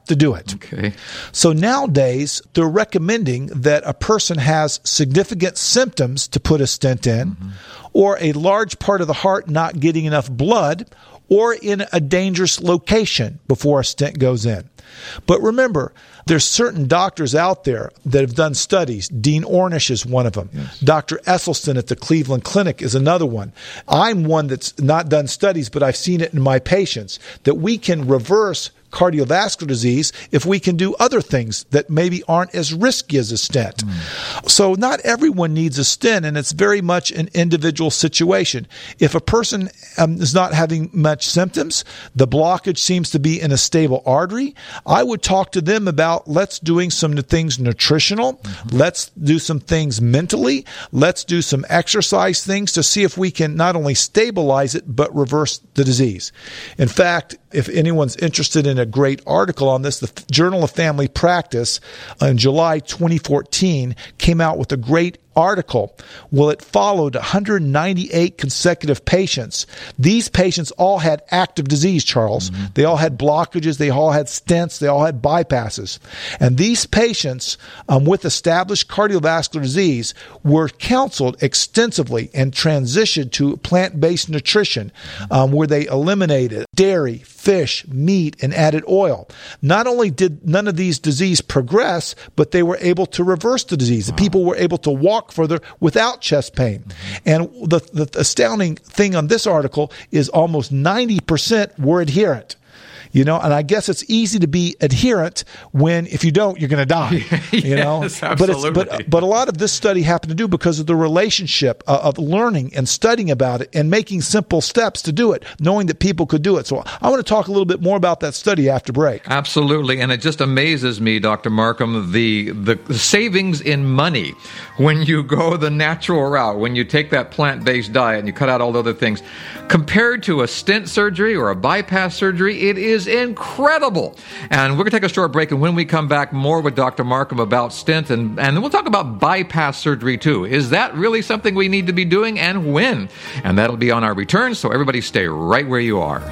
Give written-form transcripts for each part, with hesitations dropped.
to do it. Okay. So nowadays, they're recommending that a person has significant symptoms to put a stent in, or a large part of the heart not getting enough blood, or in a dangerous location before a stent goes in. But remember, there's certain doctors out there that have done studies. Dean Ornish is one of them. Yes. Dr. Esselstyn at the Cleveland Clinic is another one. I'm one that's not done studies, but I've seen it in my patients, that we can reverse cardiovascular disease if we can do other things that maybe aren't as risky as a stent. So not everyone needs a stent, and it's very much an individual situation. If a person is not having much symptoms, the blockage seems to be in a stable artery, I would talk to them about let's doing some things nutritional, let's do some things mentally, let's do some exercise things to see if we can not only stabilize it, but reverse the disease. In fact, if anyone's interested in a great article on this, the Journal of Family Practice in July 2014 came out with a great article. Well, it followed 198 consecutive patients. These patients all had active disease, Charles. They all had blockages. They all had stents. They all had bypasses. And these patients with established cardiovascular disease were counseled extensively and transitioned to plant-based nutrition where they eliminated dairy, fish, meat, and added oil. Not only did none of these disease progress, but they were able to reverse the disease. The people were able to walk further without chest pain. And the astounding thing on this article is almost 90% were adherent. You know, and I guess it's easy to be adherent when if you don't, you're going to die. You know, yes, absolutely. But a lot of this study happened to do because of the relationship of learning and studying about it and making simple steps to do it, knowing that people could do it. So I want to talk a little bit more about that study after break. Absolutely, and it just amazes me, Dr. Markham, the savings in money when you go the natural route, when you take that plant-based diet and you cut out all the other things. Compared to a stent surgery or a bypass surgery, it is incredible. And we're going to take a short break, and when we come back, more with Dr. Markham about stent, and then we'll talk about bypass surgery too. Is that really something we need to be doing, and when? And that'll be on our return, so everybody stay right where you are.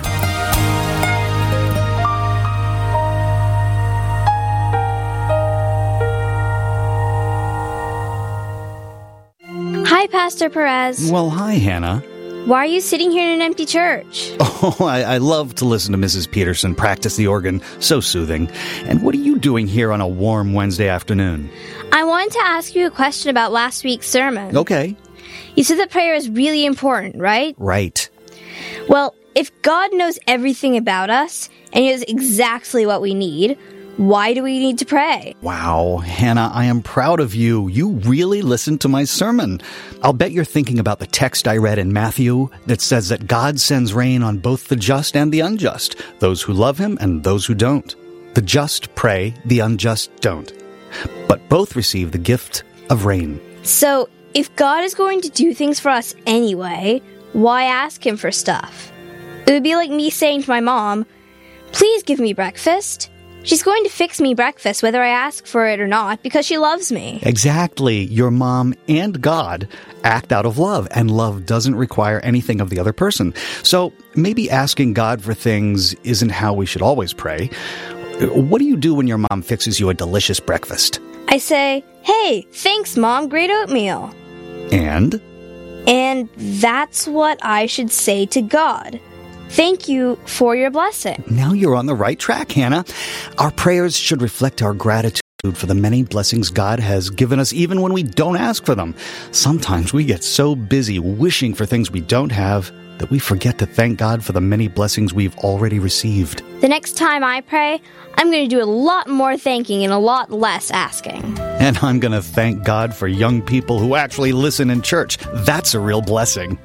Hi, Pastor Perez. Well, hi, Hannah. Why are you sitting here in an empty church? Oh, I love to listen to Mrs. Peterson practice the organ. So soothing. And what are you doing here on a warm Wednesday afternoon? I wanted to ask you a question about last week's sermon. Okay. You said that prayer is really important, right? Right. Well, if God knows everything about us and He knows exactly what we need, why do we need to pray? Wow, Hannah, I am proud of you. You really listened to my sermon. I'll bet you're thinking about the text I read in Matthew that says that God sends rain on both the just and the unjust, those who love Him and those who don't. The just pray, the unjust don't. But both receive the gift of rain. So, if God is going to do things for us anyway, why ask Him for stuff? It would be like me saying to my mom, "Please give me breakfast." She's going to fix me breakfast whether I ask for it or not because she loves me. Exactly. Your mom and God act out of love, and love doesn't require anything of the other person. So maybe asking God for things isn't how we should always pray. What do you do when your mom fixes you a delicious breakfast? I say, "Hey, thanks, Mom, great oatmeal." And that's what I should say to God. Thank you for your blessing. Now you're on the right track, Hannah. Our prayers should reflect our gratitude for the many blessings God has given us even when we don't ask for them. Sometimes we get so busy wishing for things we don't have that we forget to thank God for the many blessings we've already received. The next time I pray, I'm going to do a lot more thanking and a lot less asking. And I'm going to thank God for young people who actually listen in church. That's a real blessing.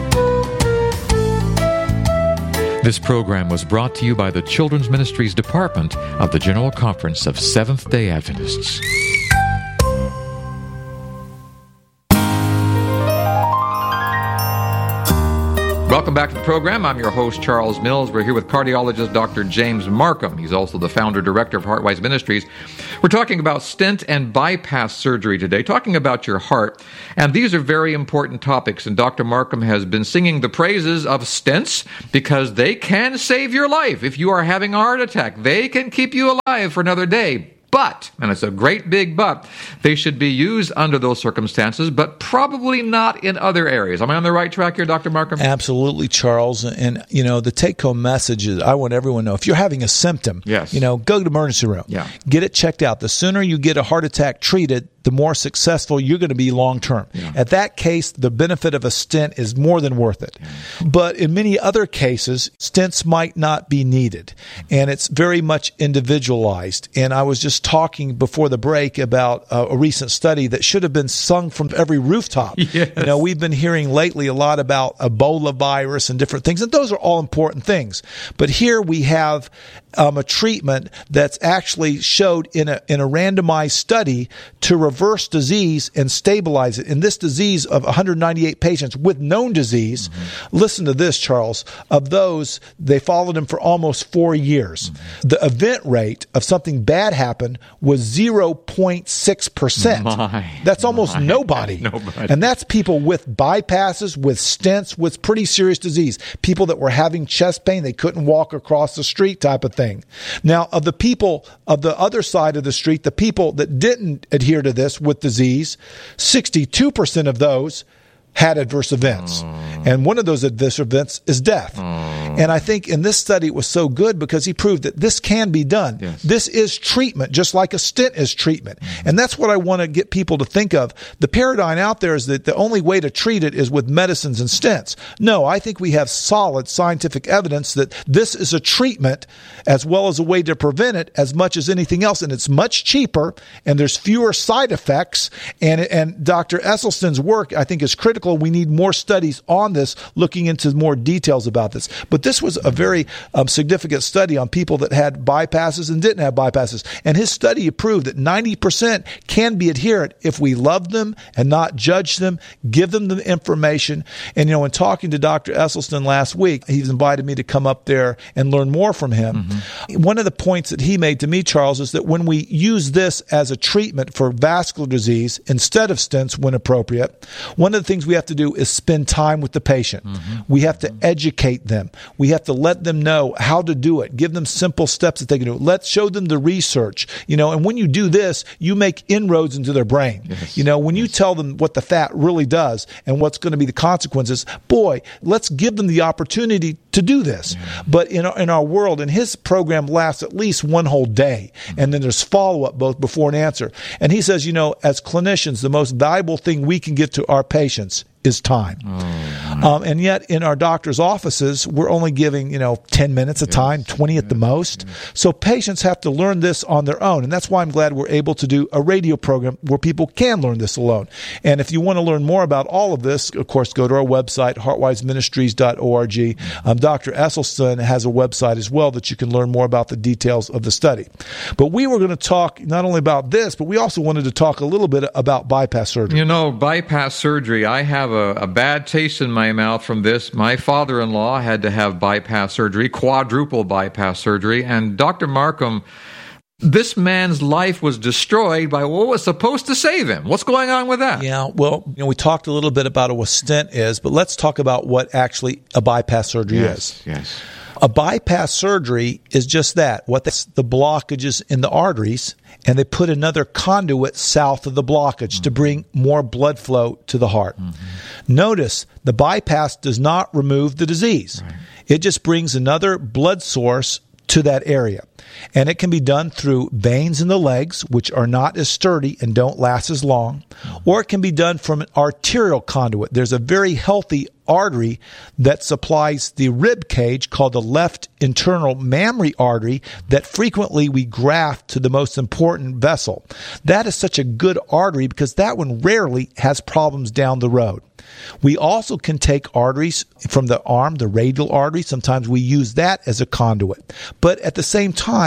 This program was brought to you by the Children's Ministries Department of the General Conference of Seventh-day Adventists. Welcome back to the program. I'm your host, Charles Mills. We're here with cardiologist Dr. James Marcum. He's also the founder-director of HeartWise Ministries. We're talking about stent and bypass surgery today, talking about your heart. And these are very important topics. And Dr. Marcum has been singing the praises of stents because they can save your life. If you are having a heart attack, they can keep you alive for another day. But, and it's a great big but, they should be used under those circumstances, but probably not in other areas. Am I on the right track here, Dr. Marcum? Absolutely, Charles. And, the take-home message is I want everyone to know, if you're having a symptom, yes, go to the emergency room. Yeah. Get it checked out. The sooner you get a heart attack treated, the more successful you're going to be long-term. Yeah. At that case, the benefit of a stent is more than worth it. Yeah. But in many other cases, stents might not be needed. And it's very much individualized. And I was just talking before the break about a recent study that should have been sung from every rooftop. Yes. We've been hearing lately a lot about Ebola virus and different things, and those are all important things. But here we have a treatment that's actually showed in a randomized study to reverse disease and stabilize it. In this disease of 198 patients with known disease, listen to this, Charles, of those, they followed them for almost 4 years. The event rate of something bad happened was 0.6%. That's almost nobody. And that's people with bypasses, with stents, with pretty serious disease. People that were having chest pain, they couldn't walk across the street type of thing. Now, of the people of the other side of the street, the people that didn't adhere to this with disease, 62% of those had adverse events. And one of those adverse events is death. And I think in this study it was so good because he proved that this can be done. Yes. This is treatment, just like a stent is treatment. And that's what I want to get people to think of. The paradigm out there is that the only way to treat it is with medicines and stents. No, I think we have solid scientific evidence that this is a treatment as well as a way to prevent it as much as anything else. And it's much cheaper and there's fewer side effects. And Dr. Esselstyn's work, I think, is critical. We need more studies on this, looking into more details about this. But this was a very significant study on people that had bypasses and didn't have bypasses. And his study proved that 90% can be adherent if we love them and not judge them, give them the information. And, in talking to Dr. Esselstyn last week, he's invited me to come up there and learn more from him. One of the points that he made to me, Charles, is that when we use this as a treatment for vascular disease instead of stents when appropriate, one of the things we have to do is spend time with the patient. We have to educate them. We have to let them know how to do it. Give them simple steps that they can do. Let's show them the research. And when you do this, you make inroads into their brain. Yes. When you tell them what the fat really does and what's going to be the consequences, boy, let's give them the opportunity to do this. Yeah. But in our world, and his program lasts at least one whole day, and then there's follow-up both before and after. And he says, as clinicians, the most valuable thing we can give to our patients is time. And yet in our doctor's offices, we're only giving, 10 minutes of time, 20 at the most. So patients have to learn this on their own. And that's why I'm glad we're able to do a radio program where people can learn this alone. And if you want to learn more about all of this, of course, go to our website, heartwiseministries.org. Dr. Esselstyn has a website as well that you can learn more about the details of the study. But we were going to talk not only about this, but we also wanted to talk a little bit about bypass surgery. Bypass surgery, I have a bad taste in my mouth from this. My father-in-law had to have bypass surgery, quadruple bypass surgery, and Dr. Marcum, this man's life was destroyed by what was supposed to save him. What's going on with that? Yeah, well, we talked a little bit about what a stent is, but let's talk about what actually a bypass surgery is. Yes. A bypass surgery is just that. That's the blockages in the arteries, and they put another conduit south of the blockage to bring more blood flow to the heart. Notice the bypass does not remove the disease. Right. It just brings another blood source to that area. And it can be done through veins in the legs, which are not as sturdy and don't last as long, or it can be done from an arterial conduit. There's a very healthy artery that supplies the rib cage called the left internal mammary artery that frequently we graft to the most important vessel. That is such a good artery because that one rarely has problems down the road. We also can take arteries from the arm, the radial artery. Sometimes we use that as a conduit. But at the same time,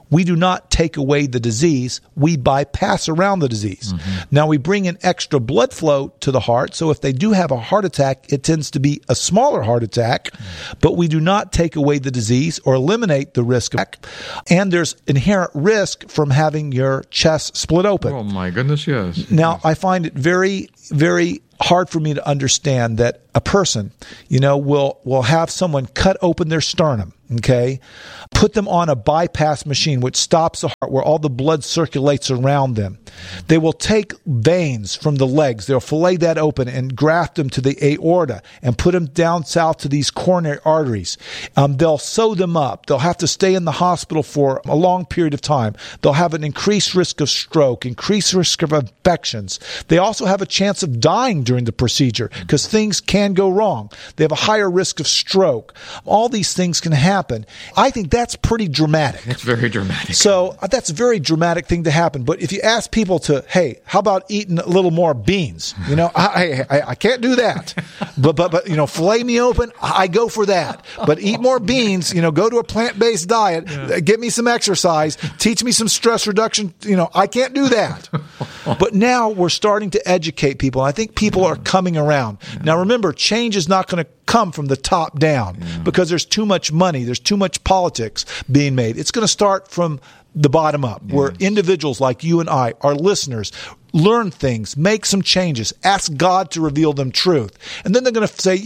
we do not take away the disease. We bypass around the disease. Now, we bring in extra blood flow to the heart. So if they do have a heart attack, it tends to be a smaller heart attack, but we do not take away the disease or eliminate the risk of attack. And there's inherent risk from having your chest split open. Oh, my goodness, yes. Now, I find it very, very hard for me to understand that a person, will have someone cut open their sternum, okay, put them on a bypass machine which stops the heart where all the blood circulates around them. They will take veins from the legs, they'll fillet that open and graft them to the aorta and put them down south to these coronary arteries. They'll sew them up. They'll have to stay in the hospital for a long period of time. They'll have an increased risk of stroke, increased risk of infections. They also have a chance of dying during the procedure because things can go wrong. They have a higher risk of stroke. All these things can happen. I think that's pretty dramatic. It's very dramatic. So that's a very dramatic thing to happen. But if you ask people to, hey, how about eating a little more beans? I can't do that. But fillet me open, I go for that. But eat more beans, go to a plant-based diet, get me some exercise, teach me some stress reduction. I can't do that. But now we're starting to educate people. I think people are coming around. Now remember, change is not going to come from the top down because there's too much money, there's too much politics being made. It's going to start from the bottom up, where individuals like you and I, our listeners, learn things, make some changes, ask God to reveal them truth. And then they're going to say,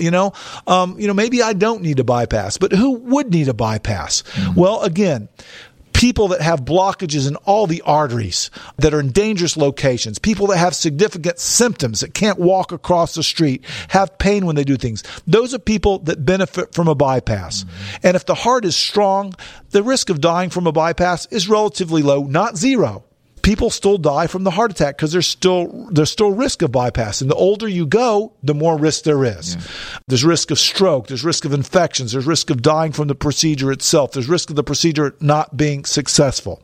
maybe I don't need a bypass, but who would need a bypass? Well, again, people that have blockages in all the arteries that are in dangerous locations, people that have significant symptoms that can't walk across the street, have pain when they do things. Those are people that benefit from a bypass. And if the heart is strong, the risk of dying from a bypass is relatively low, not zero. People still die from the heart attack because there's still risk of bypass. And the older you go, the more risk there is. Yeah. There's risk of stroke. There's risk of infections. There's risk of dying from the procedure itself. There's risk of the procedure not being successful.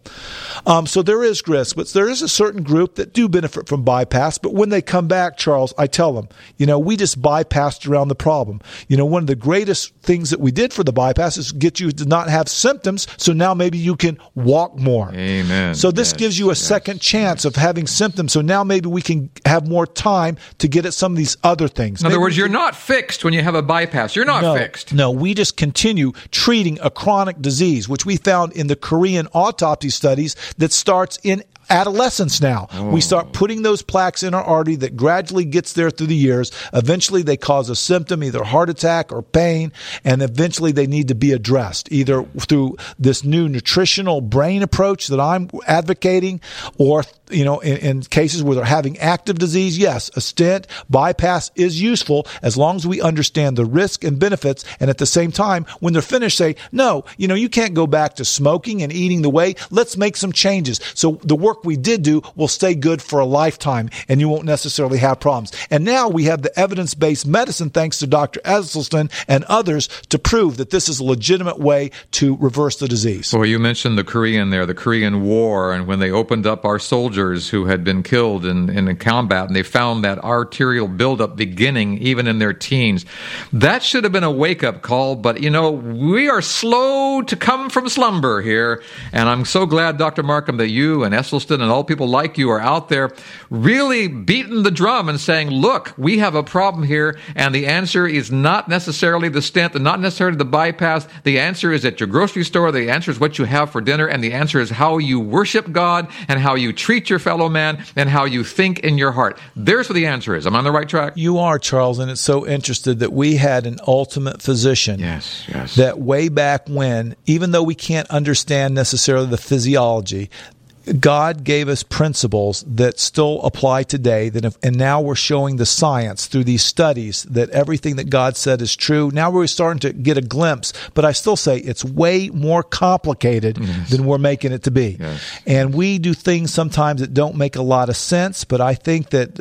So there is risk, but there is a certain group that do benefit from bypass. But when they come back, Charles, I tell them, we just bypassed around the problem. One of the greatest things that we did for the bypass is get you to not have symptoms. So now maybe you can walk more. Amen. So this gives you a second chance of having symptoms. So now maybe we can have more time to get at some of these other things. In other words, you're not fixed when you have a bypass. You're not fixed. No, we just continue treating a chronic disease, which we found in the Korean autopsy studies that starts in adolescence now. We start putting those plaques in our artery that gradually gets there through the years. Eventually they cause a symptom, either heart attack or pain, and eventually they need to be addressed either through this new nutritional brain approach that I'm advocating, or in cases where they're having active disease, yes, a stent, bypass is useful as long as we understand the risk and benefits, and at the same time, when they're finished, say, no, you can't go back to smoking and eating the way. Let's make some changes. So the work we did do will stay good for a lifetime, and you won't necessarily have problems. And now we have the evidence-based medicine, thanks to Dr. Esselstyn and others, to prove that this is a legitimate way to reverse the disease. Well, you mentioned the Korean War, and when they opened up our soldiers who had been killed in combat, and they found that arterial buildup beginning even in their teens. That should have been a wake-up call, but, we are slow to come from slumber here, and I'm so glad, Dr. Marcum, that you and Esselstyn and all people like you are out there really beating the drum and saying, look, we have a problem here, and the answer is not necessarily the stent and not necessarily the bypass. The answer is at your grocery store. The answer is what you have for dinner, and the answer is how you worship God and how you treat your fellow man and how you think in your heart. There's what the answer is. I'm on the right track? You are, Charles, and it's so interesting that we had an ultimate physician that way back when, even though we can't understand necessarily the physiology, God gave us principles that still apply today, and now we're showing the science through these studies that everything that God said is true. Now we're starting to get a glimpse, but I still say it's way more complicated than we're making it to be. And we do things sometimes that don't make a lot of sense, but I think that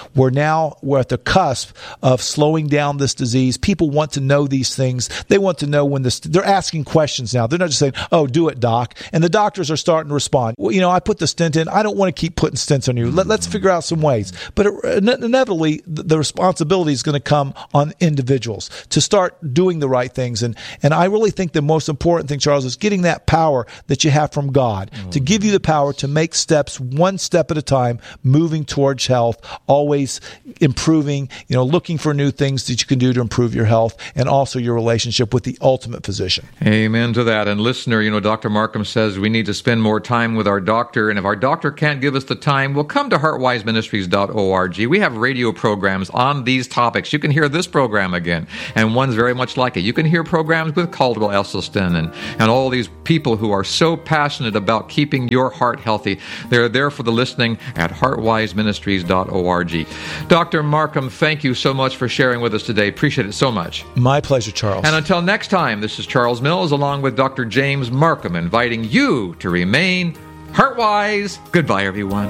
we're at the cusp of slowing down this disease. People want to know these things. They want to know when they're asking questions now. They're not just saying, oh, do it, doc. And the doctors are starting to respond. I put the stent in. I don't want to keep putting stents on you. Let's figure out some ways. But inevitably, the responsibility is going to come on individuals to start doing the right things. And I really think the most important thing, Charles, is getting that power that you have from God to give you the power to make steps one step at a time, moving towards health, always improving, looking for new things that you can do to improve your health and also your relationship with the ultimate physician. Amen to that. And listener, Dr. Markham says we need to spend more time with our doctor. And if our doctor can't give us the time, we'll come to heartwiseministries.org. We have radio programs on these topics. You can hear this program again, and one's very much like it. You can hear programs with Caldwell Esselstyn and all these people who are so passionate about keeping your heart healthy. They're there for the listening at heartwiseministries.org. Dr. Markham, thank you so much for sharing with us today. Appreciate it so much. My pleasure, Charles. And until next time, this is Charles Mills along with Dr. James Markham inviting you to remain heart-wise. Goodbye, everyone.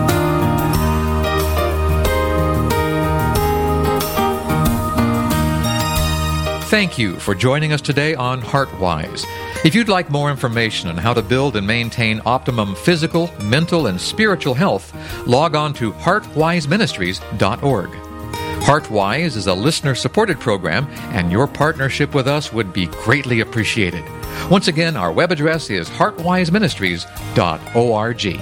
Thank you for joining us today on HeartWise. If you'd like more information on how to build and maintain optimum physical, mental, and spiritual health, log on to heartwiseministries.org. HeartWise is a listener-supported program, and your partnership with us would be greatly appreciated. Once again, our web address is heartwiseministries.org.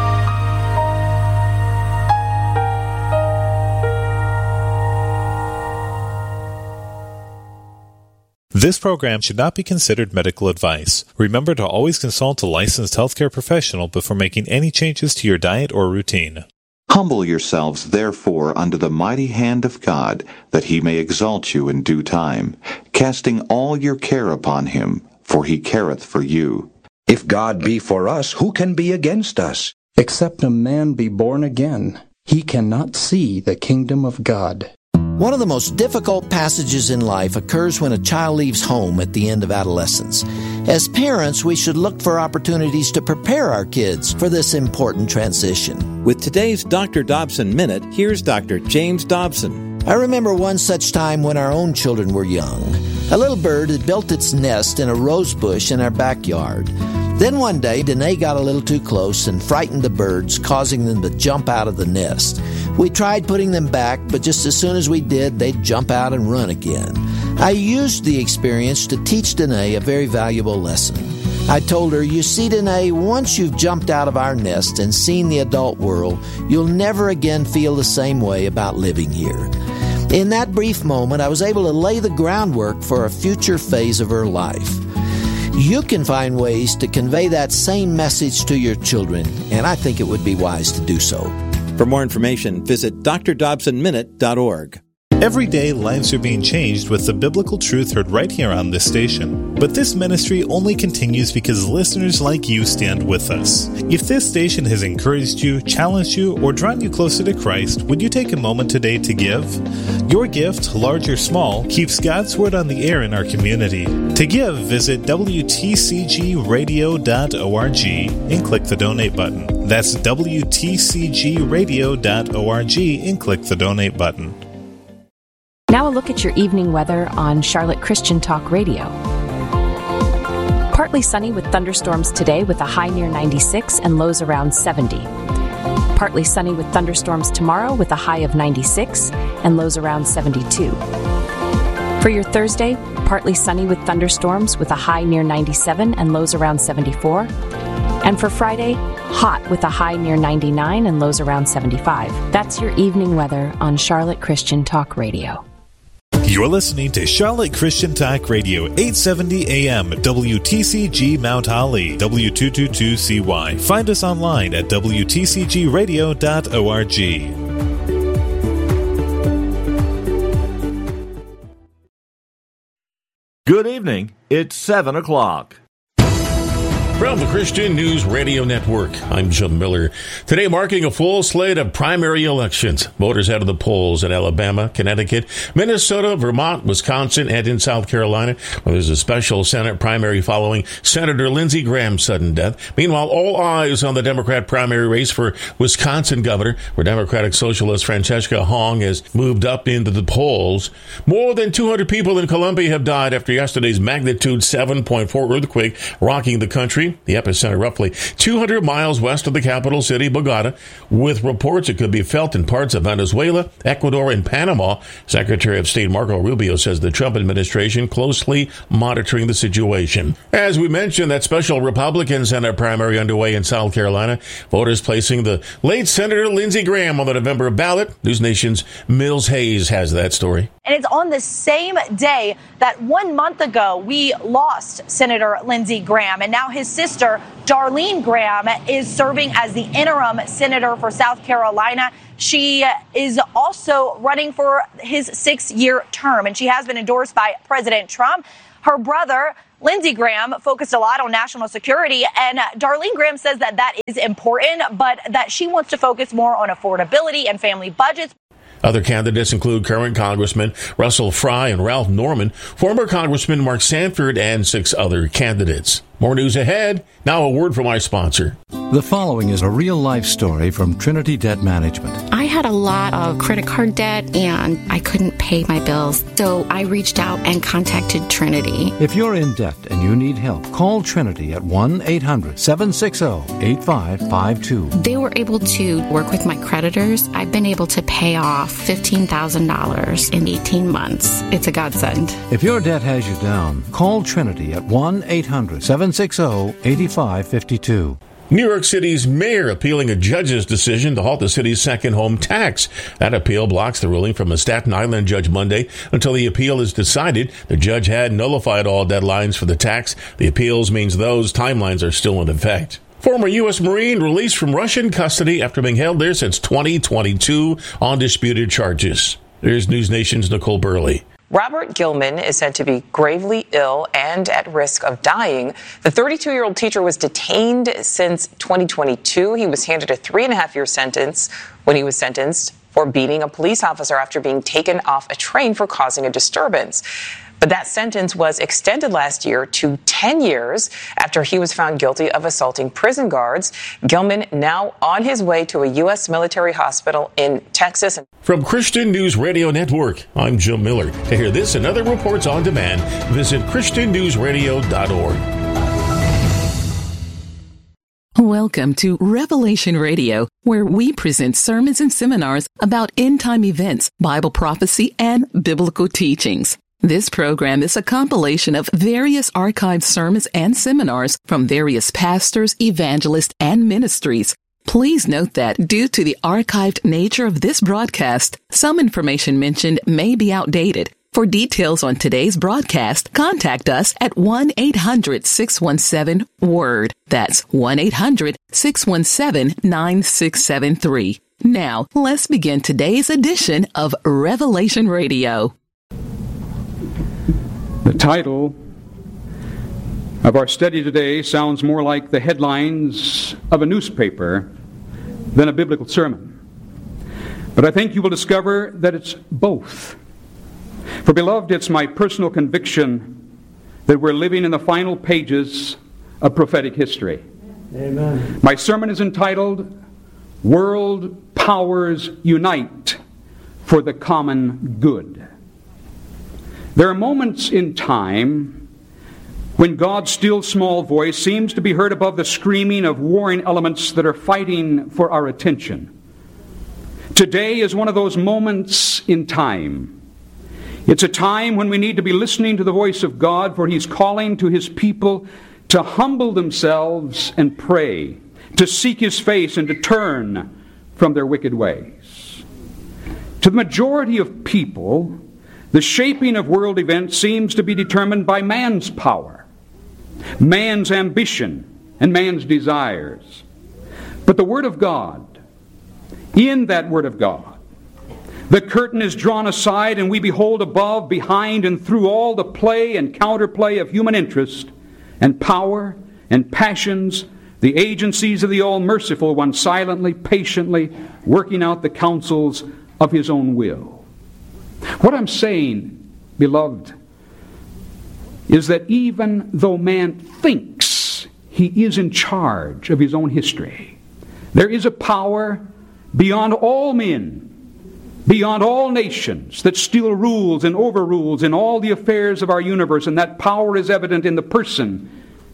This program should not be considered medical advice. Remember to always consult a licensed healthcare professional before making any changes to your diet or routine. Humble yourselves, therefore, under the mighty hand of God, that he may exalt you in due time, casting all your care upon him, for he careth for you. If God be for us, who can be against us? Except a man be born again, he cannot see the kingdom of God. One of the most difficult passages in life occurs when a child leaves home at the end of adolescence. As parents, we should look for opportunities to prepare our kids for this important transition. With today's Dr. Dobson Minute, here's Dr. James Dobson. I remember one such time when our own children were young. A little bird had built its nest in a rose bush in our backyard. Then one day, Danae got a little too close and frightened the birds, causing them to jump out of the nest. We tried putting them back, but just as soon as we did, they'd jump out and run again. I used the experience to teach Danae a very valuable lesson. I told her, you see, Danae, once you've jumped out of our nest and seen the adult world, you'll never again feel the same way about living here. In that brief moment, I was able to lay the groundwork for a future phase of her life. You can find ways to convey that same message to your children, and I think it would be wise to do so. For more information, visit drdobsonminute.org. Every day, lives are being changed with the biblical truth heard right here on this station. But this ministry only continues because listeners like you stand with us. If this station has encouraged you, challenged you, or drawn you closer to Christ, would you take a moment today to give? Your gift, large or small, keeps God's Word on the air in our community. To give, visit WTCGradio.org and click the donate button. That's WTCGradio.org and click the donate button. Now a look at your evening weather on Charlotte Christian Talk Radio. Partly sunny with thunderstorms today with a high near 96 and lows around 70. Partly sunny with thunderstorms tomorrow with a high of 96 and lows around 72. For your Thursday, partly sunny with thunderstorms with a high near 97 and lows around 74. And for Friday, hot with a high near 99 and lows around 75. That's your evening weather on Charlotte Christian Talk Radio. You're listening to Charlotte Christian Talk Radio, 870 AM, WTCG Mount Holly, W222CY. Find us online at WTCGradio.org. Good evening. It's 7 o'clock. From the Christian News Radio Network, I'm Jim Miller. Today marking a full slate of primary elections. Voters head to the polls in Alabama, Connecticut, Minnesota, Vermont, Wisconsin, and in South Carolina, where there's a special Senate primary following Senator Lindsey Graham's sudden death. Meanwhile, all eyes on the Democrat primary race for Wisconsin governor, where Democratic Socialist Francesca Hong has moved up into the polls. More than 200 people in Colombia have died after yesterday's magnitude 7.4 earthquake rocking the country. Tuesday, the epicenter roughly 200 miles west of the capital city, Bogota, with reports it could be felt in parts of Venezuela, Ecuador, and Panama. Secretary of State Marco Rubio says the Trump administration closely monitoring the situation. As we mentioned, that special Republican Senate primary underway in South Carolina, voters placing the late Senator Lindsey Graham on the November ballot. News Nation's Mills Hayes has that story. And it's on the same day that 1 month ago we lost Senator Lindsey Graham, and now his sister, Darlene Graham, is serving as the interim senator for South Carolina. She is also running for his 6-year term, and she has been endorsed by President Trump. Her brother, Lindsey Graham, focused a lot on national security, and Darlene Graham says that that is important, but that she wants to focus more on affordability and family budgets. Other candidates include current Congressman Russell Fry and Ralph Norman, former Congressman Mark Sanford, and 6 other candidates. More news ahead. Now a word from my sponsor. The following is a real-life story from Trinity Debt Management. I had a lot of credit card debt, and I couldn't pay my bills, so I reached out and contacted Trinity. If you're in debt and you need help, call Trinity at 1-800-760-8552. They were able to work with my creditors. I've been able to pay off $15,000 in 18 months. It's a godsend. If your debt has you down, call Trinity at 1-800-760-8552. New York City's mayor appealing a judge's decision to halt the city's second home tax. That appeal blocks the ruling from a Staten Island judge Monday until the appeal is decided. The judge had nullified all deadlines for the tax. The appeals means those timelines are still in effect. Former U.S. Marine released from Russian custody after being held there since 2022 on disputed charges. Here's News Nation's Nicole Burley. Robert Gilman is said to be gravely ill and at risk of dying. The 32-year-old teacher was detained since 2022. He was handed a 3.5-year sentence when he was sentenced for beating a police officer after being taken off a train for causing a disturbance. But that sentence was extended last year to 10 years after he was found guilty of assaulting prison guards. Gilman now on his way to a U.S. military hospital in Texas. From Christian News Radio Network, I'm Jim Miller. To hear this and other reports on demand, visit ChristianNewsRadio.org. Welcome to Revelation Radio, where we present sermons and seminars about end-time events, Bible prophecy, and biblical teachings. This program is a compilation of various archived sermons and seminars from various pastors, evangelists, and ministries. Please note that due to the archived nature of this broadcast, some information mentioned may be outdated. For details on today's broadcast, contact us at 1-800-617-WORD. That's 1-800-617-9673. Now, let's begin today's edition of Revelation Radio. The title of our study today sounds more like the headlines of a newspaper than a biblical sermon. But I think you will discover that it's both. For, beloved, it's my personal conviction that we're living in the final pages of prophetic history. Amen. My sermon is entitled, World Powers Unite for the Common Good. There are moments in time when God's still small voice seems to be heard above the screaming of warring elements that are fighting for our attention. Today is one of those moments in time. It's a time when we need to be listening to the voice of God, for He's calling to His people to humble themselves and pray, to seek His face and to turn from their wicked ways. To the majority of people, the shaping of world events seems to be determined by man's power, man's ambition, and man's desires. But the Word of God, in that Word of God, the curtain is drawn aside and we behold above, behind, and through all the play and counterplay of human interest and power and passions, the agencies of the All-Merciful One silently, patiently working out the counsels of His own will. What I'm saying, beloved, is that even though man thinks he is in charge of his own history, there is a power beyond all men, beyond all nations, that still rules and overrules in all the affairs of our universe, and that power is evident in the person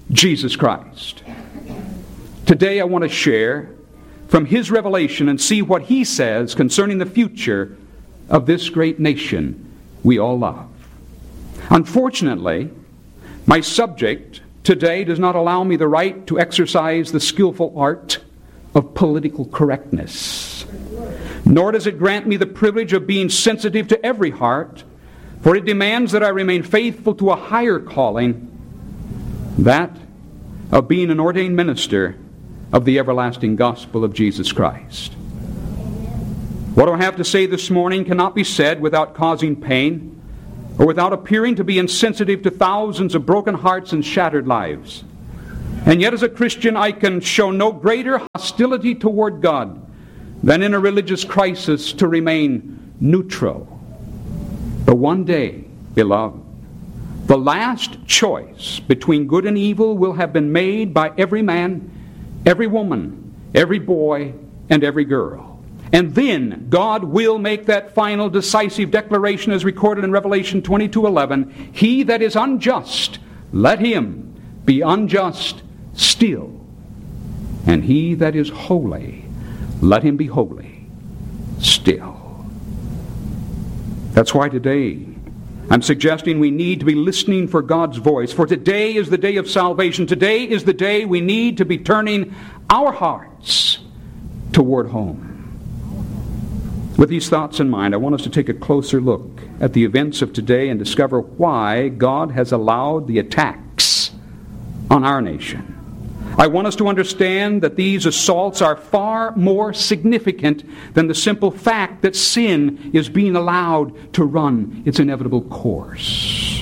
Jesus Christ. Today I want to share from His revelation and see what He says concerning the future of this great nation we all love. Unfortunately, my subject today does not allow me the right to exercise the skillful art of political correctness, nor does it grant me the privilege of being sensitive to every heart, for it demands that I remain faithful to a higher calling, that of being an ordained minister of the everlasting gospel of Jesus Christ. What I have to say this morning cannot be said without causing pain or without appearing to be insensitive to thousands of broken hearts and shattered lives. And yet as a Christian I can show no greater hostility toward God than in a religious crisis to remain neutral. But one day, beloved, the last choice between good and evil will have been made by every man, every woman, every boy, and every girl. And then God will make that final decisive declaration as recorded in Revelation 22:11. He that is unjust, let him be unjust still. And he that is holy, let him be holy still. That's why today I'm suggesting we need to be listening for God's voice. For today is the day of salvation. Today is the day we need to be turning our hearts toward home. With these thoughts in mind, I want us to take a closer look at the events of today and discover why God has allowed the attacks on our nation. I want us to understand that these assaults are far more significant than the simple fact that sin is being allowed to run its inevitable course.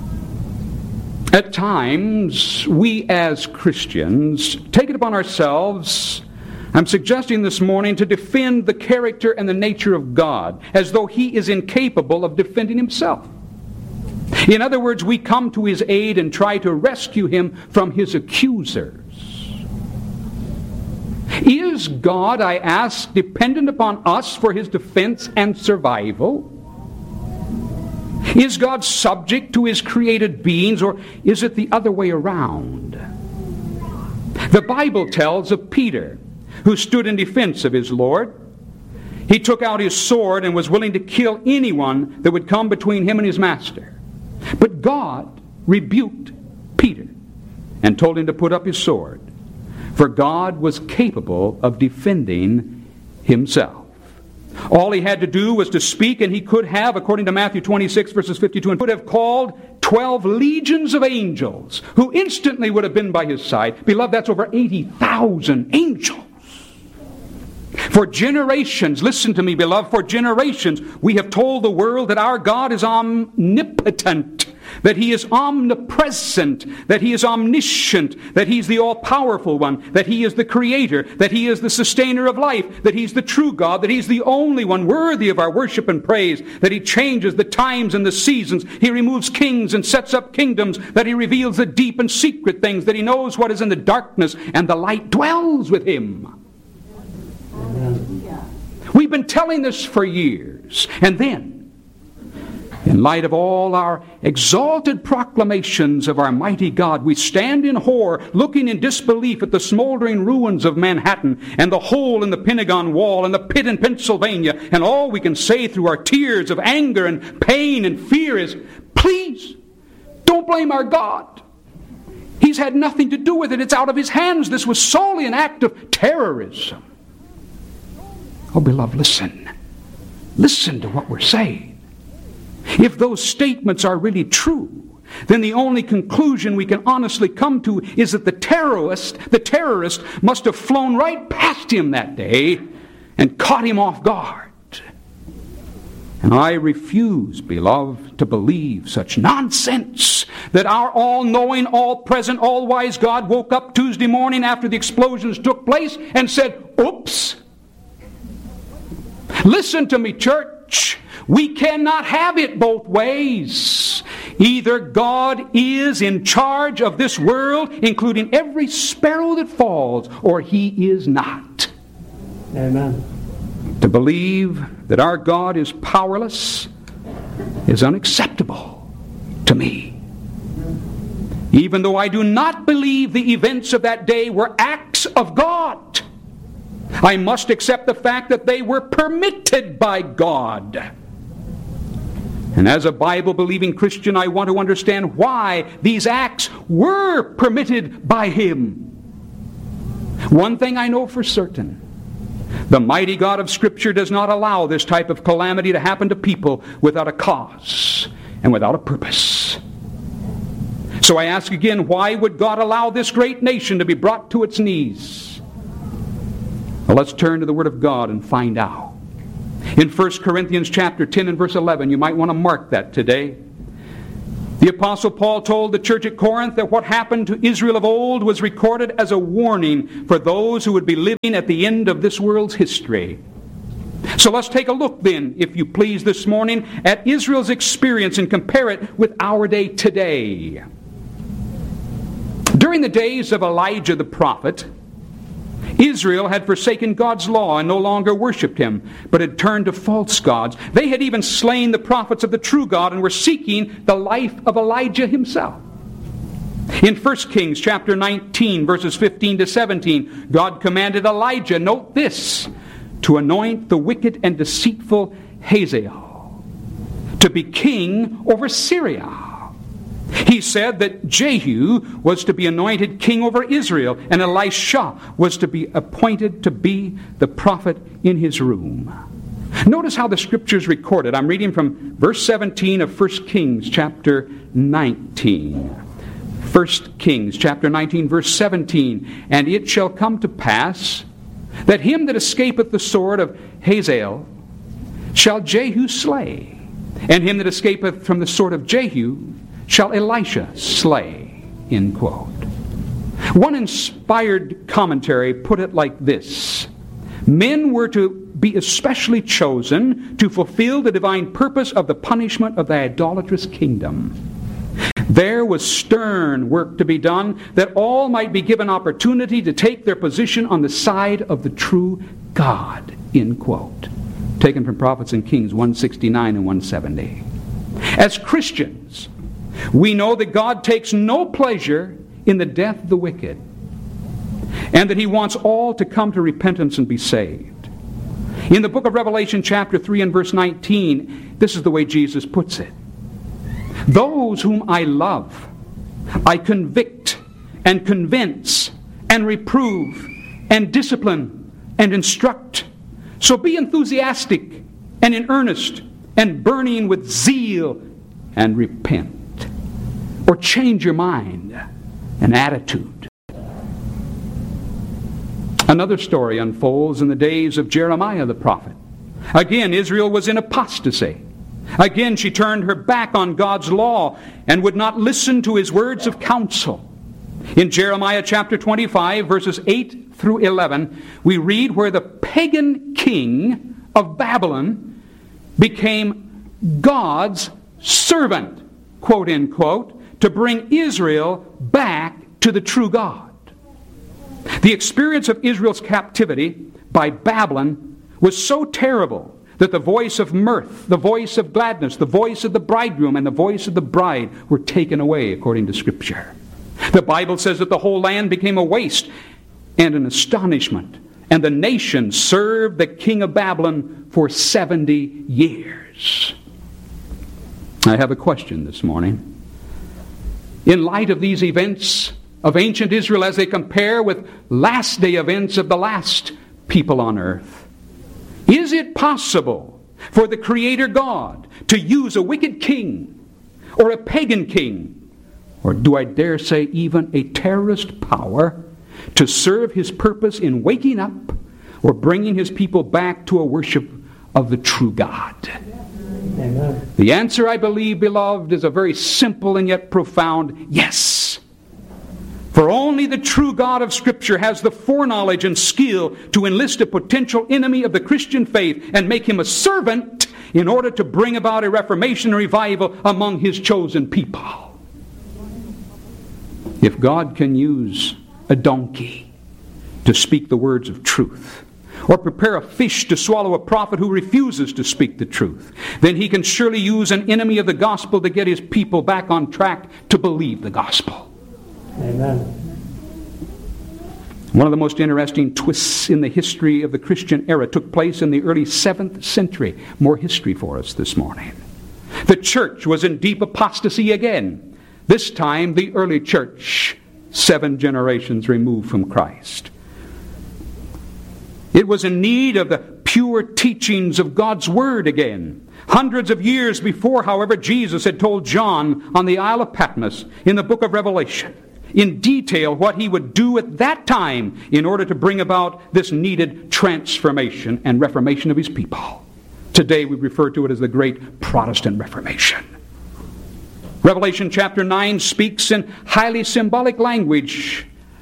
At times, we as Christians take it upon ourselves, I'm suggesting this morning, to defend the character and the nature of God as though He is incapable of defending Himself. In other words, we come to His aid and try to rescue Him from His accusers. Is God, I ask, dependent upon us for His defense and survival? Is God subject to His created beings, or is it the other way around? The Bible tells of Peter, who stood in defense of his Lord. He took out his sword and was willing to kill anyone that would come between him and his master. But God rebuked Peter and told him to put up his sword, for God was capable of defending himself. All he had to do was to speak, and he could have, according to Matthew 26, verses 52, and could have called 12 legions of angels, who instantly would have been by his side. Beloved, that's over 80,000 angels. For generations, listen to me, beloved, for generations we have told the world that our God is omnipotent, that He is omnipresent, that He is omniscient, that He's the all-powerful one, that He is the Creator, that He is the sustainer of life, that He's the true God, that He's the only one worthy of our worship and praise, that He changes the times and the seasons, He removes kings and sets up kingdoms, that He reveals the deep and secret things, that He knows what is in the darkness, and the light dwells with Him. We've been telling this for years. And then, in light of all our exalted proclamations of our mighty God, we stand in horror, looking in disbelief at the smoldering ruins of Manhattan, and the hole in the Pentagon Wall, and the pit in Pennsylvania, and all we can say through our tears of anger and pain and fear is, please, don't blame our God. He's had nothing to do with it. It's out of His hands. This was solely an act of terrorism. Oh, beloved, listen. Listen to what we're saying. If those statements are really true, then the only conclusion we can honestly come to is that the terrorist must have flown right past him that day and caught him off guard. And I refuse, beloved, to believe such nonsense that our all-knowing, all-present, all-wise God woke up Tuesday morning after the explosions took place and said, oops. Listen to me, church. We cannot have it both ways. Either God is in charge of this world, including every sparrow that falls, or He is not. Amen. To believe that our God is powerless is unacceptable to me. even though I do not believe the events of that day were acts of God, I must accept the fact that they were permitted by God. And as a Bible-believing Christian, I want to understand why these acts were permitted by Him. One thing I know for certain: the mighty God of Scripture does not allow this type of calamity to happen to people without a cause and without a purpose. So I ask again, why would God allow this great nation to be brought to its knees? Well, let's turn to the Word of God and find out. In 1 Corinthians chapter 10 and verse 11, you might want to mark that today. The Apostle Paul told the church at Corinth that what happened to Israel of old was recorded as a warning for those who would be living at the end of this world's history. So let's take a look then, if you please, this morning at Israel's experience and compare it with our day today. During the days of Elijah the prophet, Israel had forsaken God's law and no longer worshipped Him, but had turned to false gods. They had even slain the prophets of the true God and were seeking the life of Elijah himself. In 1 Kings chapter 19, verses 15 to 17, God commanded Elijah, note this, to anoint the wicked and deceitful Hazael to be king over Syria. He said that Jehu was to be anointed king over Israel, and Elisha was to be appointed to be the prophet in his room. Notice how the Scriptures recorded. I'm reading from verse 17 of 1 Kings chapter 19. 1 Kings chapter 19, verse 17. And it shall come to pass that him that escapeth the sword of Hazael shall Jehu slay, and him that escapeth from the sword of Jehu shall Elisha slay. End quote. One inspired commentary put it like this: men were to be especially chosen to fulfill the divine purpose of the punishment of the idolatrous kingdom. There was stern work to be done, that all might be given opportunity to take their position on the side of the true God. End quote. Taken from Prophets and Kings 169 and 170. As Christians, we know that God takes no pleasure in the death of the wicked, and that He wants all to come to repentance and be saved. In the book of Revelation chapter 3 and verse 19, this is the way Jesus puts it: those whom I love, I convict and convince and reprove and discipline and instruct. So be enthusiastic and in earnest and burning with zeal and repent. Or change your mind and attitude. Another story unfolds in the days of Jeremiah the prophet. Again, Israel was in apostasy. Again, she turned her back on God's law and would not listen to His words of counsel. In Jeremiah chapter 25, verses 8 through 11, we read where the pagan king of Babylon became God's servant, quote unquote, to bring Israel back to the true God. The experience of Israel's captivity by Babylon was so terrible that the voice of mirth, the voice of gladness, the voice of the bridegroom, and the voice of the bride were taken away, according to Scripture. The Bible says that the whole land became a waste and an astonishment, and the nation served the king of Babylon for 70 years. I have a question this morning. In light of these events of ancient Israel as they compare with last day events of the last people on earth, is it possible for the Creator God to use a wicked king or a pagan king, or do I dare say even a terrorist power, to serve His purpose in waking up or bringing His people back to a worship of the true God? Amen. The answer, I believe, beloved, is a very simple and yet profound yes. For only the true God of Scripture has the foreknowledge and skill to enlist a potential enemy of the Christian faith and make him a servant in order to bring about a reformation and revival among His chosen people. If God can use a donkey to speak the words of truth, or prepare a fish to swallow a prophet who refuses to speak the truth, then He can surely use an enemy of the gospel to get His people back on track to believe the gospel. Amen. One of the most interesting twists in the history of the Christian era took place in the early 7th century. More history for us this morning. The church was in deep apostasy again. This time, the early church, 7 generations removed from Christ. It was in need of the pure teachings of God's Word again. Hundreds of years before, however, Jesus had told John on the Isle of Patmos in the book of Revelation in detail what he would do at that time in order to bring about this needed transformation and reformation of his people. Today we refer to it as the Great Protestant Reformation. Revelation chapter 9 speaks in highly symbolic language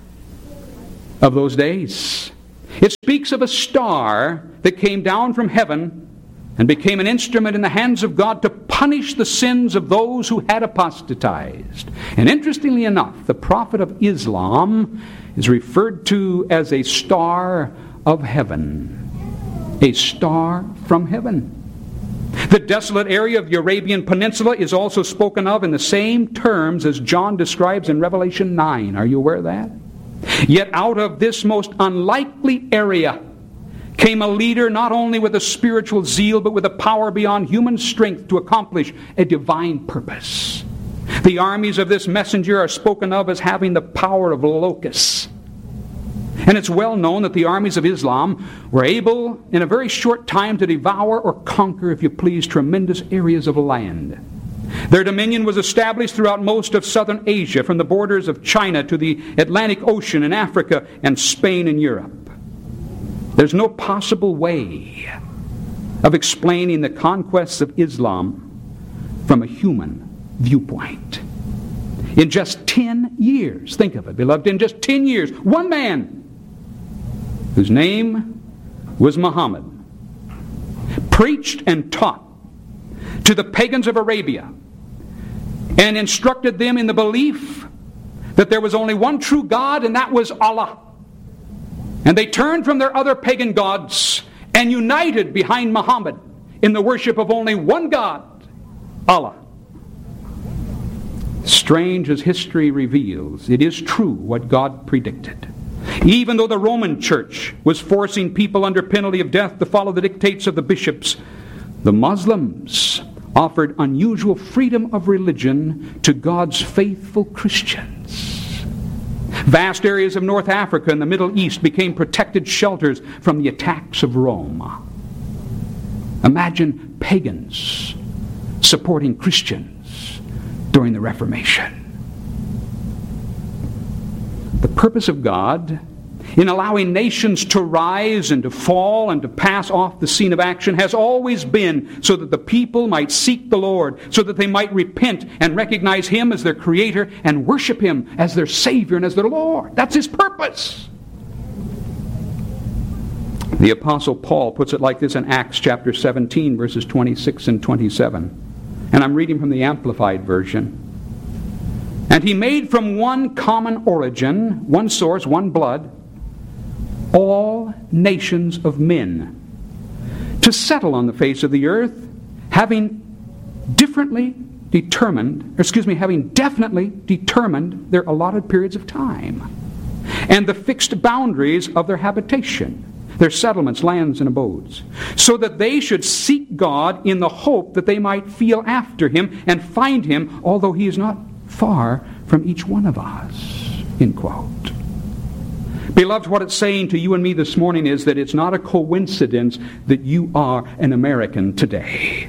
of those days. It speaks of a star that came down from heaven and became an instrument in the hands of God to punish the sins of those who had apostatized. And interestingly enough, the prophet of Islam is referred to as a star of heaven. A star from heaven. The desolate area of the Arabian Peninsula is also spoken of in the same terms as John describes in Revelation 9. Are you aware of that? Yet out of this most unlikely area came a leader not only with a spiritual zeal, but with a power beyond human strength to accomplish a divine purpose. The armies of this messenger are spoken of as having the power of locusts. And it's well known that the armies of Islam were able, in a very short time, to devour or conquer, if you please, tremendous areas of land. Their dominion was established throughout most of southern Asia, from the borders of China to the Atlantic Ocean in Africa and Spain and Europe. There's no possible way of explaining the conquests of Islam from a human viewpoint. In just 10 years, think of it, beloved, in just 10 years, one man whose name was Muhammad preached and taught to the pagans of Arabia and instructed them in the belief that there was only one true God, and that was Allah. And they turned from their other pagan gods and united behind Muhammad in the worship of only one God, Allah. Strange as history reveals, it is true what God predicted. Even though the Roman Church was forcing people under penalty of death to follow the dictates of the bishops, the Muslims offered unusual freedom of religion to God's faithful Christians. Vast areas of North Africa and the Middle East became protected shelters from the attacks of Rome. Imagine pagans supporting Christians during the Reformation. The purpose of God in allowing nations to rise and to fall and to pass off the scene of action has always been so that the people might seek the Lord, so that they might repent and recognize Him as their Creator and worship Him as their Savior and as their Lord. That's His purpose. The Apostle Paul puts it like this in Acts chapter 17, verses 26 and 27. And I'm reading from the Amplified Version. And He made from one common origin, one source, one blood, all nations of men to settle on the face of the earth, having definitely determined their allotted periods of time and the fixed boundaries of their habitation, their settlements, lands, and abodes, so that they should seek God in the hope that they might feel after Him and find Him, although He is not far from each one of us. End quote. Beloved, what it's saying to you and me this morning is that it's not a coincidence that you are an American today.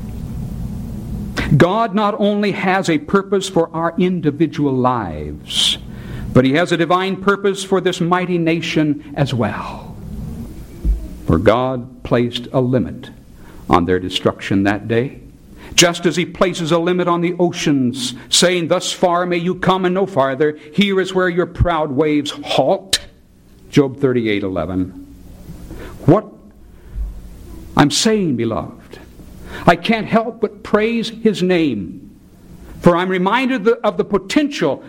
God not only has a purpose for our individual lives, but He has a divine purpose for this mighty nation as well. For God placed a limit on their destruction that day, just as He places a limit on the oceans, saying, "Thus far may you come and no farther. Here is where your proud waves halt." Job 38:11. What I'm saying, beloved, I can't help but praise His name. For I'm reminded of the potential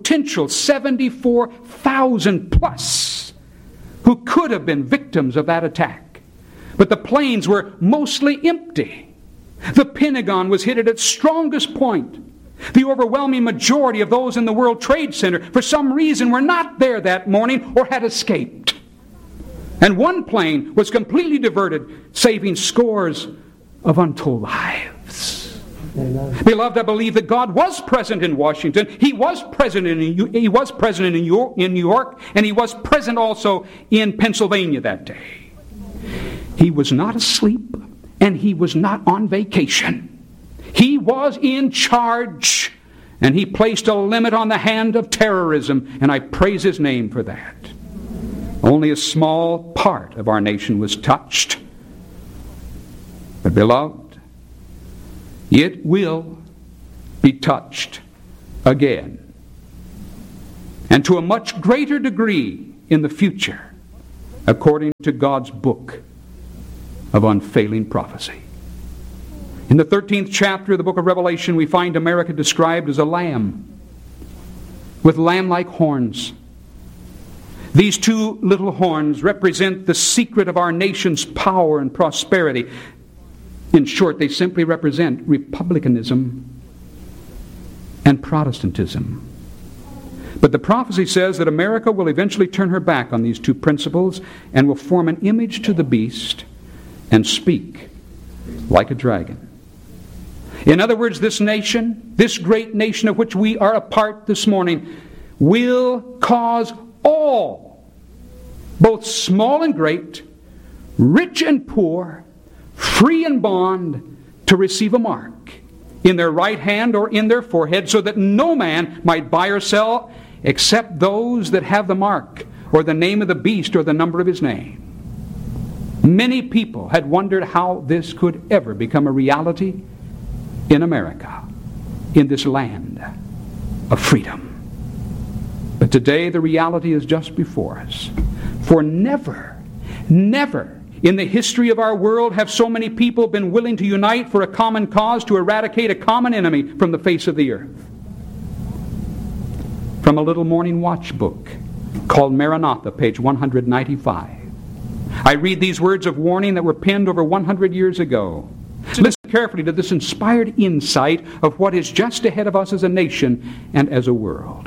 74,000 plus who could have been victims of that attack. But the planes were mostly empty. The Pentagon was hit at its strongest point. The overwhelming majority of those in the World Trade Center, for some reason, were not there that morning or had escaped. And one plane was completely diverted, saving scores of untold lives. Beloved, I believe that God was present in Washington. He was present in New York, and He was present also in Pennsylvania that day. He was not asleep, and He was not on vacation. He was in charge, and He placed a limit on the hand of terrorism, and I praise His name for that. Only a small part of our nation was touched. But beloved, it will be touched again, and to a much greater degree in the future, according to God's book of unfailing prophecy. In the 13th chapter of the book of Revelation, we find America described as a lamb with lamb-like horns. These two little horns represent the secret of our nation's power and prosperity. In short, they simply represent republicanism and Protestantism. But the prophecy says that America will eventually turn her back on these two principles and will form an image to the beast and speak like a dragon. In other words, this nation, this great nation of which we are a part this morning, will cause all, both small and great, rich and poor, free and bond, to receive a mark in their right hand or in their forehead, so that no man might buy or sell except those that have the mark or the name of the beast or the number of his name. Many people had wondered how this could ever become a reality in America, in this land of freedom. But today the reality is just before us. For never in the history of our world have so many people been willing to unite for a common cause to eradicate a common enemy from the face of the earth. From a little morning watch book called Maranatha, page 195. I read these words of warning that were penned over 100 years ago. Listen carefully to this inspired insight of what is just ahead of us as a nation and as a world.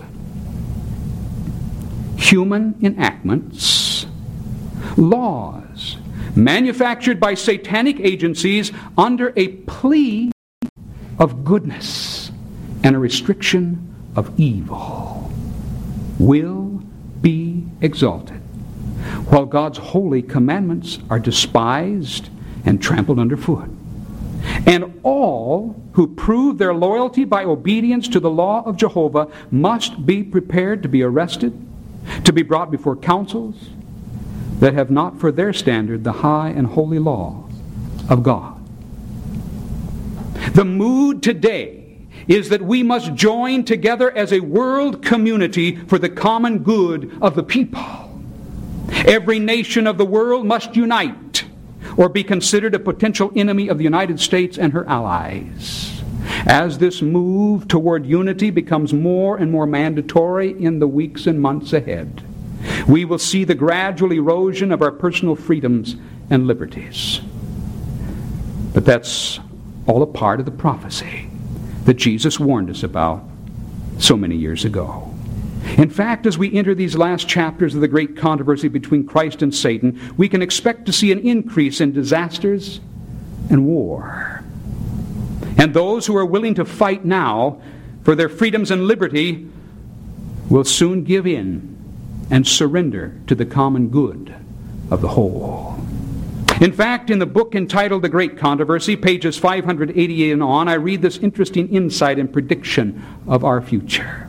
Human enactments, laws, manufactured by satanic agencies under a plea of goodness and a restriction of evil, will be exalted, while God's holy commandments are despised and trampled underfoot. And all who prove their loyalty by obedience to the law of Jehovah must be prepared to be arrested, to be brought before councils that have not for their standard the high and holy law of God. The mood today is that we must join together as a world community for the common good of the people. Every nation of the world must unite or be considered a potential enemy of the United States and her allies. As this move toward unity becomes more and more mandatory in the weeks and months ahead, we will see the gradual erosion of our personal freedoms and liberties. But that's all a part of the prophecy that Jesus warned us about so many years ago. In fact, as we enter these last chapters of the great controversy between Christ and Satan, we can expect to see an increase in disasters and war. And those who are willing to fight now for their freedoms and liberty will soon give in and surrender to the common good of the whole. In fact, in the book entitled The Great Controversy, pages 588 and on, I read this interesting insight and prediction of our future.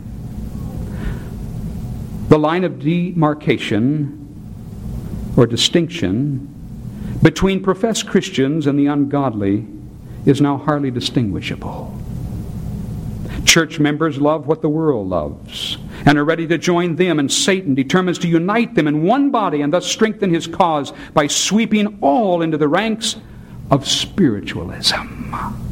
The line of demarcation or distinction between professed Christians and the ungodly is now hardly distinguishable. Church members love what the world loves and are ready to join them, and Satan determines to unite them in one body and thus strengthen his cause by sweeping all into the ranks of spiritualism.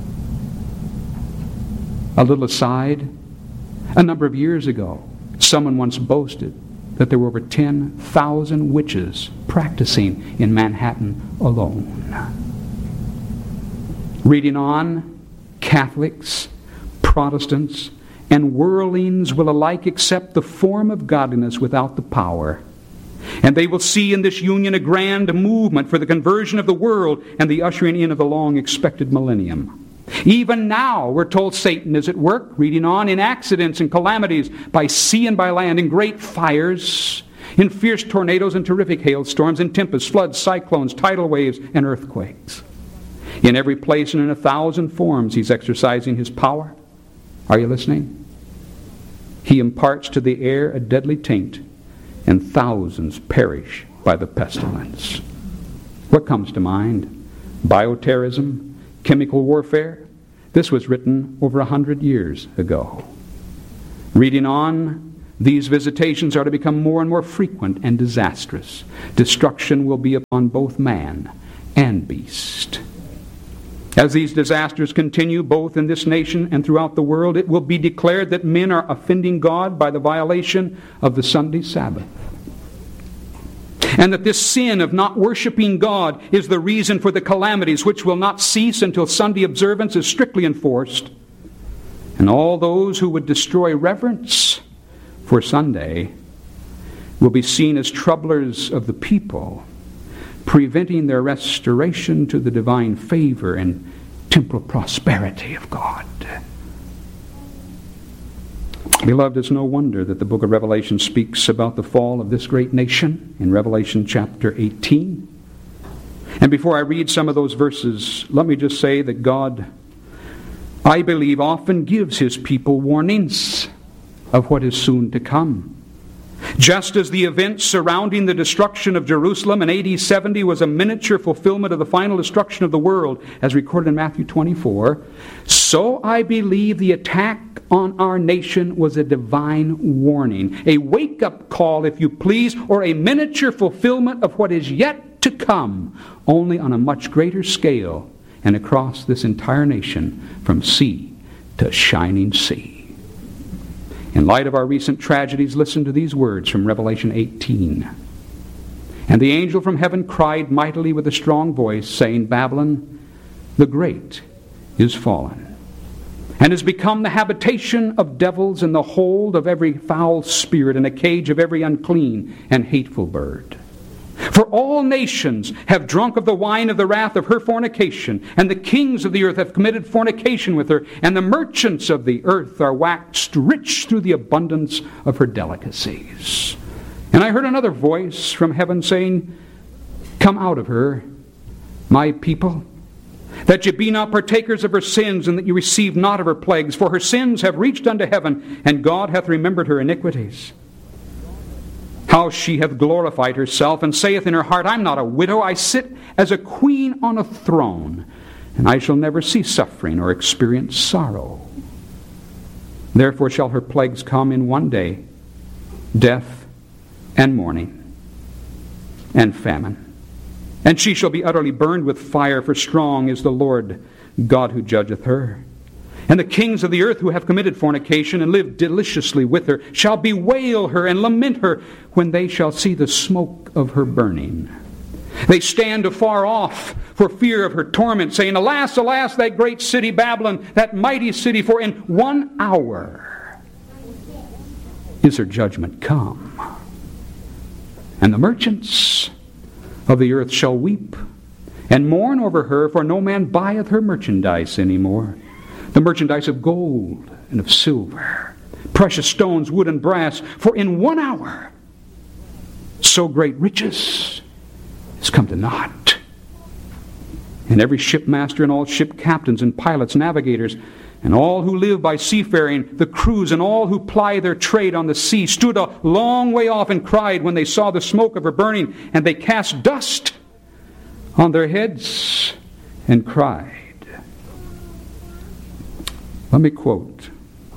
A little aside, a number of years ago, someone once boasted that there were over 10,000 witches practicing in Manhattan alone. Reading on, Catholics Protestants and worldlings will alike accept the form of godliness without the power. And they will see in this union a grand movement for the conversion of the world and the ushering in of the long-expected millennium. Even now, we're told Satan is at work, reading on, in accidents and calamities by sea and by land, in great fires, in fierce tornadoes and terrific hailstorms, in tempests, floods, cyclones, tidal waves, and earthquakes. In every place and in 1,000 forms, he's exercising his power. Are you listening? He imparts to the air a deadly taint, and thousands perish by the pestilence. What comes to mind? Bioterrorism, chemical warfare. This was written over 100 years ago. Reading on, these visitations are to become more and more frequent and disastrous. Destruction will be upon both man and beast. As these disasters continue both in this nation and throughout the world, it will be declared that men are offending God by the violation of the Sunday Sabbath. And that this sin of not worshiping God is the reason for the calamities which will not cease until Sunday observance is strictly enforced. And all those who would destroy reverence for Sunday will be seen as troublers of the people, preventing their restoration to the divine favor and temporal prosperity of God. Beloved, it's no wonder that the book of Revelation speaks about the fall of this great nation in Revelation chapter 18. And before I read some of those verses, let me just say that God, I believe, often gives his people warnings of what is soon to come. Just as the events surrounding the destruction of Jerusalem in AD 70 was a miniature fulfillment of the final destruction of the world, as recorded in Matthew 24, so I believe the attack on our nation was a divine warning, a wake-up call, if you please, or a miniature fulfillment of what is yet to come, only on a much greater scale and across this entire nation from sea to shining sea. In light of our recent tragedies, listen to these words from Revelation 18. And the angel from heaven cried mightily with a strong voice, saying, Babylon, the great, is fallen, and has become the habitation of devils and the hold of every foul spirit and a cage of every unclean and hateful bird. For all nations have drunk of the wine of the wrath of her fornication, and the kings of the earth have committed fornication with her, and the merchants of the earth are waxed rich through the abundance of her delicacies. And I heard another voice from heaven saying, Come out of her, my people, that ye be not partakers of her sins, and that ye receive not of her plagues, for her sins have reached unto heaven, and God hath remembered her iniquities. How she hath glorified herself, and saith in her heart, I'm not a widow, I sit as a queen on a throne, and I shall never see suffering or experience sorrow. Therefore shall her plagues come in one day, death and mourning and famine. And she shall be utterly burned with fire, for strong is the Lord God who judgeth her. And the kings of the earth who have committed fornication and lived deliciously with her shall bewail her and lament her when they shall see the smoke of her burning. They stand afar off for fear of her torment, saying, Alas, alas, that great city Babylon, that mighty city, for in 1 hour is her judgment come. And the merchants of the earth shall weep and mourn over her, for no man buyeth her merchandise any more. The merchandise of gold and of silver, precious stones, wood and brass, for in 1 hour so great riches is come to naught. And every shipmaster and all ship captains and pilots, navigators, and all who live by seafaring, the crews and all who ply their trade on the sea, stood a long way off and cried when they saw the smoke of her burning, and they cast dust on their heads and cried. Let me quote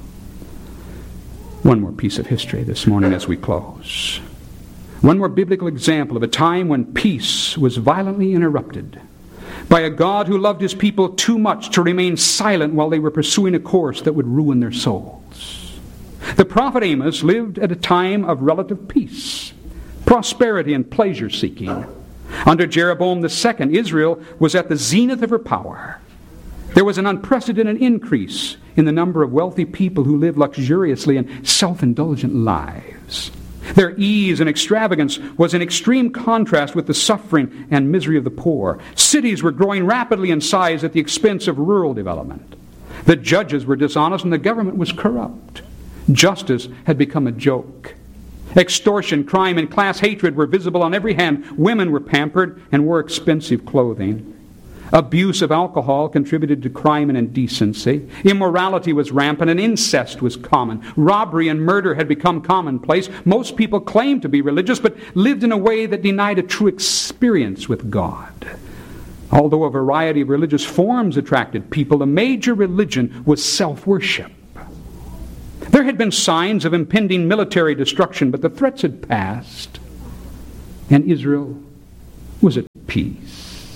one more piece of history this morning as we close. One more biblical example of a time when peace was violently interrupted by a God who loved his people too much to remain silent while they were pursuing a course that would ruin their souls. The prophet Amos lived at a time of relative peace, prosperity, and pleasure-seeking. Under Jeroboam II, Israel was at the zenith of her power. There was an unprecedented increase in the number of wealthy people who lived luxuriously and self-indulgent lives. Their ease and extravagance was in extreme contrast with the suffering and misery of the poor. Cities were growing rapidly in size at the expense of rural development. The judges were dishonest and the government was corrupt. Justice had become a joke. Extortion, crime, and class hatred were visible on every hand. Women were pampered and wore expensive clothing. Abuse of alcohol contributed to crime and indecency. Immorality was rampant and incest was common. Robbery and murder had become commonplace. Most people claimed to be religious, but lived in a way that denied a true experience with God. Although a variety of religious forms attracted people, the major religion was self-worship. There had been signs of impending military destruction, but the threats had passed, and Israel was at peace.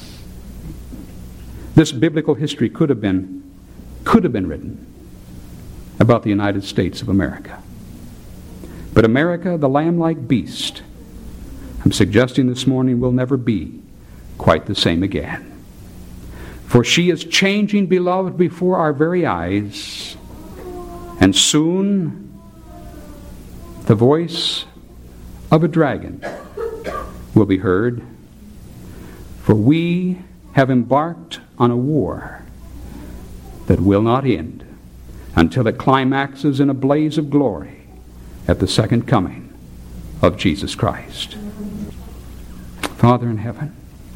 This biblical history could have been written about the United States of America. But America, the lamb-like beast, I'm suggesting this morning, will never be quite the same again. For she is changing, beloved, before our very eyes. And soon the voice of a dragon will be heard. For we have embarked on a war that will not end until it climaxes in a blaze of glory at the second coming of Jesus Christ. Father in heaven,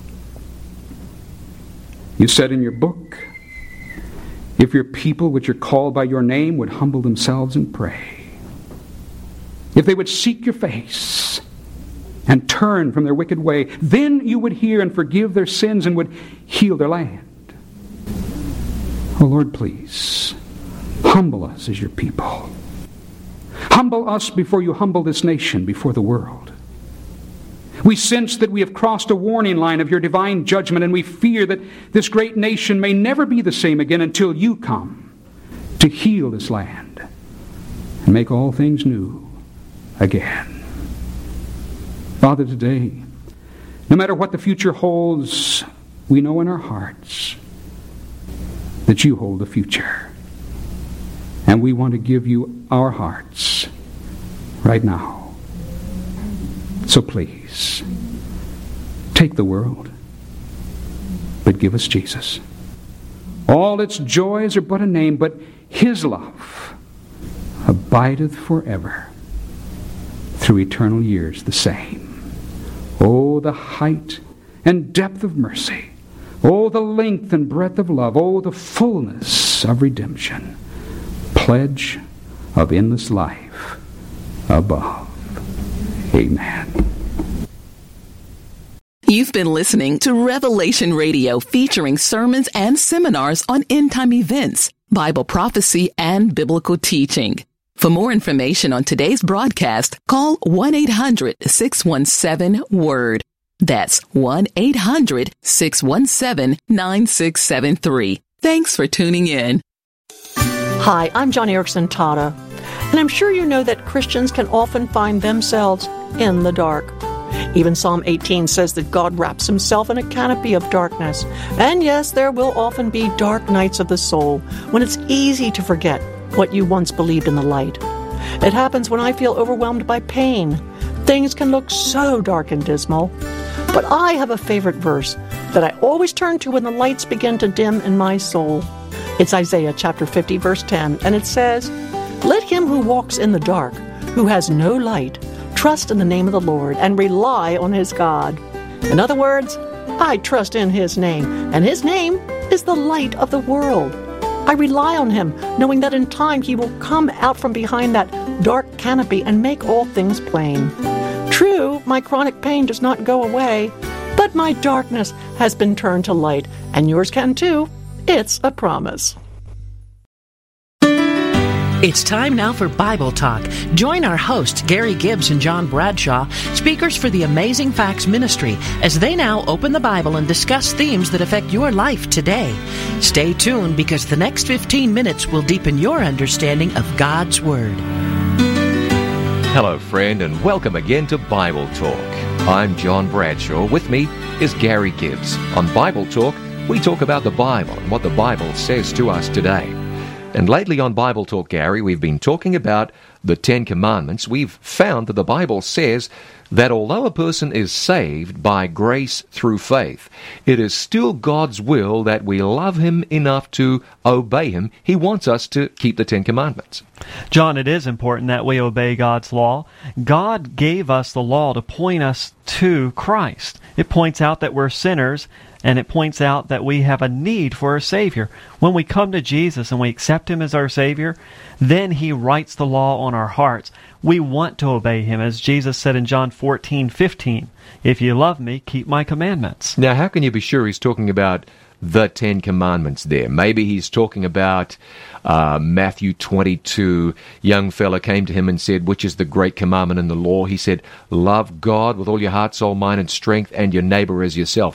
you said in your book, if your people which are called by your name would humble themselves and pray, if they would seek your face and turn from their wicked way, then you would hear and forgive their sins and would heal their land. Oh Lord, please, humble us as your people. Humble us before you humble this nation before the world. We sense that we have crossed a warning line of your divine judgment, and we fear that this great nation may never be the same again until you come to heal this land and make all things new again. Father, today, no matter what the future holds, we know in our hearts that you hold the future. And we want to give you our hearts right now. So please, take the world, but give us Jesus. All its joys are but a name, but his love abideth forever, through eternal years the same. Oh, the height and depth of mercy. Oh, the length and breadth of love. Oh, the fullness of redemption. Pledge of endless life above. Amen. You've been listening to Revelation Radio, featuring sermons and seminars on end-time events, Bible prophecy, and biblical teaching. For more information on today's broadcast, call 1-800-617-WORD. That's 1-800-617-9673. Thanks for tuning in. Hi, I'm John Erickson Tata, and I'm sure you know that Christians can often find themselves in the dark. Even Psalm 18 says that God wraps himself in a canopy of darkness. And yes, there will often be dark nights of the soul when it's easy to forget what you once believed in the light. It happens when I feel overwhelmed by pain. Things can look so dark and dismal. But I have a favorite verse that I always turn to when the lights begin to dim in my soul. It's Isaiah chapter 50, verse 10, and it says, "Let him who walks in the dark, who has no light, trust in the name of the Lord and rely on his God." In other words, I trust in his name, and his name is the light of the world. I rely on him, knowing that in time he will come out from behind that dark canopy and make all things plain. True, my chronic pain does not go away, but my darkness has been turned to light, and yours can too. It's a promise. It's time now for Bible Talk. Join our hosts, Gary Gibbs and John Bradshaw, speakers for the Amazing Facts Ministry, as they now open the Bible and discuss themes that affect your life today. Stay tuned, because the next 15 minutes will deepen your understanding of God's Word. Hello, friend, and welcome again to Bible Talk. I'm John Bradshaw. With me is Gary Gibbs. On Bible Talk, we talk about the Bible and what the Bible says to us today. And lately on Bible Talk, Gary, we've been talking about the Ten Commandments. We've found that the Bible says that although a person is saved by grace through faith, it is still God's will that we love Him enough to obey Him. He wants us to keep the Ten Commandments. John, it is important that we obey God's law. God gave us the law to point us to Christ. It points out that we're sinners, and it points out that we have a need for a Savior. When we come to Jesus and we accept Him as our Savior, then He writes the law on our hearts. We want to obey Him, as Jesus said in John 14:15, "If you love me, keep my commandments." Now, how can you be sure He's talking about the Ten Commandments there? Maybe He's talking about Matthew 22. Young fella came to Him and said, "Which is the great commandment in the law?" He said, "Love God with all your heart, soul, mind, and strength, and your neighbor as yourself."